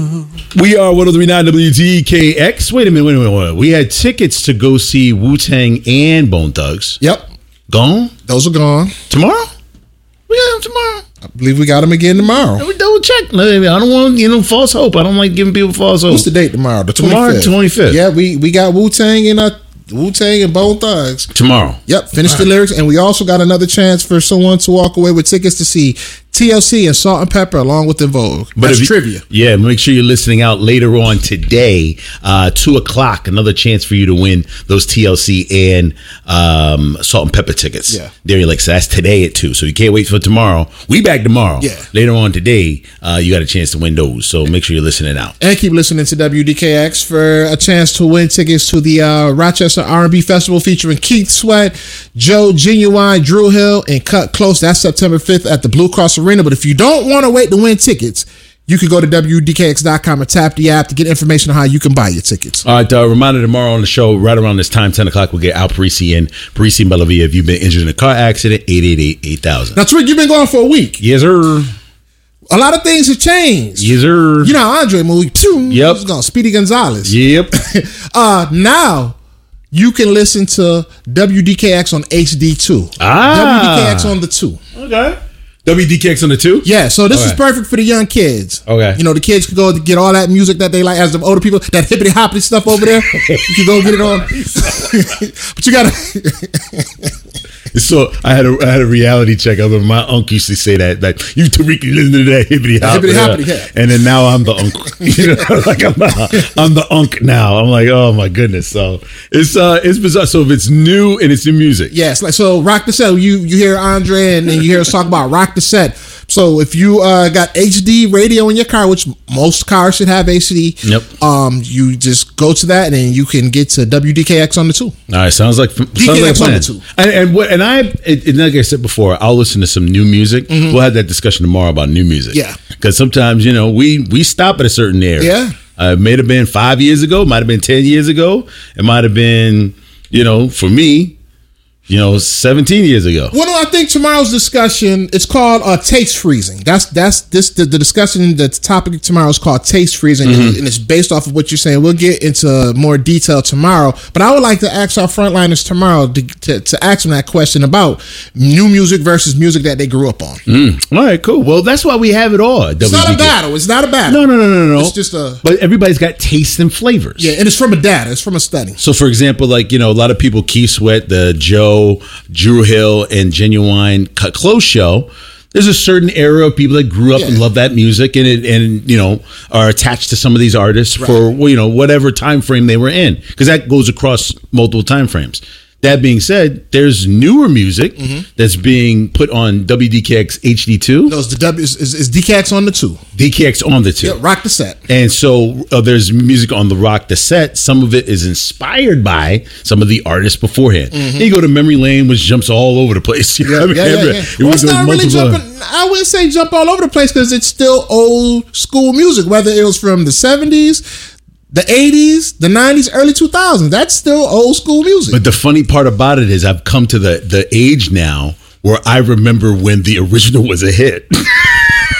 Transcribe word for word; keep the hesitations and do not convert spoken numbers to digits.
We are one oh three point nine W D K X. Wait a minute, wait a minute, wait a minute. We had tickets to go see Wu-Tang and Bone Thugs. Yep. Gone? Those are gone. Tomorrow? We got them tomorrow. I believe we got them again tomorrow. We double check. I don't want, you know, false hope. I don't like giving people false hope. What's the date tomorrow? The twenty-fifth. Tomorrow, twenty-fifth. Yeah, we, we got Wu-Tang and uh, Wu-Tang and Bone Thugs. Tomorrow. Yep, finish the lyrics. And we also got another chance for someone to walk away with tickets to see T L C and Salt and Pepper along with the Vogue. But That's you, trivia. Yeah, make sure you're listening out later on today, uh, two o'clock. Another chance for you to win those T L C and um, Salt and Pepper tickets. Yeah. There you like, so that's today at two. So you can't wait for tomorrow. We back tomorrow. Yeah. Later on today, uh, you got a chance to win those. So make sure you're listening out. And keep listening to W D K X for a chance to win tickets to the uh, Rochester R and B Festival featuring Keith Sweat, Joe Genuine, Drew Hill, and Cut Close. That's September fifth at the Blue Cross Arena. But if you don't want to wait to win tickets, you can go to W D K X dot com and tap the app to get information on how you can buy your tickets. All right, uh, reminder tomorrow on the show, right around this time, ten o'clock, we'll get Al Parisi and Parisi and Bellavia. If you've been injured in a car accident, eight eight eight, eight thousand. Now, Tariq, you've been going for a week. Yes, sir. A lot of things have changed. Yes, sir. You know, Andre movie, Yep. it's gone. Speedy Gonzalez. Yep. uh, now, you can listen to W D K X on H D two. Ah. W D K X on the two. Okay. W D K X on the two? Yeah, so this Okay. is perfect for the young kids. Okay. You know, the kids can go to get all that music that they like as the older people, that hippity hoppity stuff over there. You can go get it on. But you gotta So I had a I had a reality check. I remember my uncle used to say that that you Tariq you listen to that hippity hop, hippity hoppity, yeah. And then now I'm the uncle. You know, like I'm the, I'm the unk now. I'm like, oh my goodness. So it's uh it's bizarre. So if it's new and it's new music, yeah, it's like so rock the set. You you hear Andre and then you hear us talk about rock the set. So if you uh, got H D radio in your car, which most cars should have H D, yep. Um, you just go to that and then you can get to W D K X on the two. All right, sounds like sounds D K X like on plan. the two. And, and what and I it, and like I said before, I'll listen to some new music. Mm-hmm. We'll have that discussion tomorrow about new music. Yeah, because sometimes you know we we stop at a certain area. Yeah, uh, it may have been five years ago, might have been ten years ago, it might have been you know for me. You know, seventeen years ago. Well, no, I think tomorrow's discussion, it's called uh, taste freezing. That's that's this the, the discussion, the topic of tomorrow is called taste freezing, mm-hmm. and, and it's based off of what you're saying. We'll get into more detail tomorrow, but I would like to ask our frontliners tomorrow to, to, to ask them that question about new music versus music that they grew up on. Mm. All right, cool. Well, that's why we have it all. It's W D K. Not a battle. It's not a battle. No, no, no, no, no. It's just a. But everybody's got tastes and flavors. Yeah, and it's from a data. It's from a study. So, for example, like you know, a lot of people, Keith Sweat, the Joe. Drew Hill and Genuine Cut Close show. There's a certain era of people that grew up yeah. and love that music and it, and you know are attached to some of these artists right. for well, you know whatever time frame they were in because that goes across multiple time frames. That being said, there's newer music mm-hmm. that's being put on W D K X H D two. No, it's the W is, is, is D K X on the two. D K X on the two. Yeah, rock the set. And so uh, there's music on the rock the set. Some of it is inspired by some of the artists beforehand. Mm-hmm. You go to Memory Lane, which jumps all over the place. You know yeah, what I mean? yeah, yeah, yeah. It well, was it's not really multiple... jumping. I wouldn't say jump all over the place because it's still old school music, whether it was from the seventies. The eighties, the nineties, early two thousands, that's still old school music. But the funny part about it is I've come to the, the age now where I remember when the original was a hit.